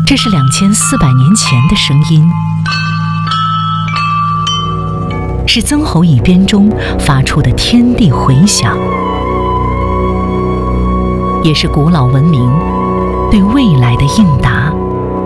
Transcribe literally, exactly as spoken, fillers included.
这是两千四百年前的声音，是曾侯乙编中发出的天地回响，也是古老文明对未来的应答。